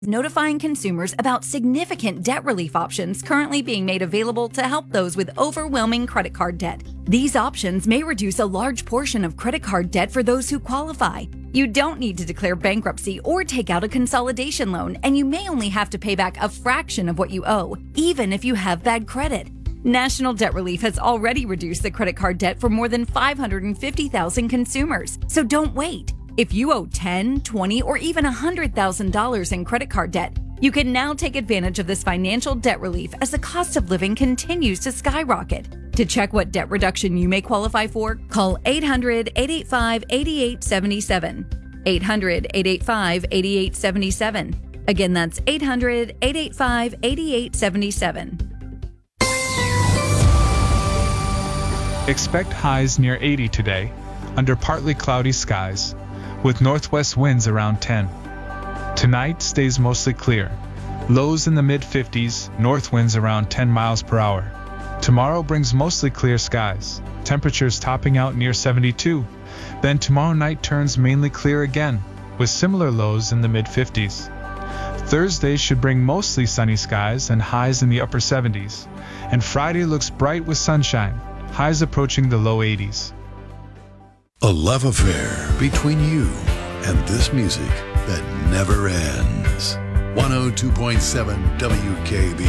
notifying consumers about significant debt relief options currently being made available to help those with overwhelming credit card debt. These options may reduce a large portion of credit card debt for those who qualify. You don't need to declare bankruptcy or take out a consolidation loan, and you may only have to pay back a fraction of what you owe, even if you have bad credit. National Debt Relief has already reduced the credit card debt for more than 550,000 consumers, so don't wait. If you owe $10,000, $20,000, or even $100,000 in credit card debt, you can now take advantage of this financial debt relief as the cost of living continues to skyrocket. To check what debt reduction you may qualify for, call 800-885-8877. 800-885-8877. Again, that's 800-885-8877. Expect highs near 80 today, under partly cloudy skies, with northwest winds around 10. Tonight stays mostly clear. Lows in the mid-50s, north winds around 10 miles per hour. Tomorrow brings mostly clear skies, temperatures topping out near 72. Then tomorrow night turns mainly clear again, with similar lows in the mid-50s. Thursday should bring mostly sunny skies and highs in the upper 70s. And Friday looks bright with sunshine, highs approaching the low 80s. A love affair between you and this music that never ends. 102.7 WKBF.